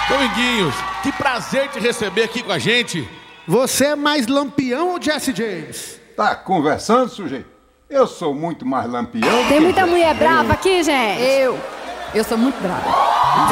Dominguinhos, que prazer te receber aqui com a gente. Você é mais Lampião ou Jesse James? Tá conversando, sujeito? Eu sou muito mais Lampião. Tem muita mulher brava aqui, gente. Eu sou muito brava.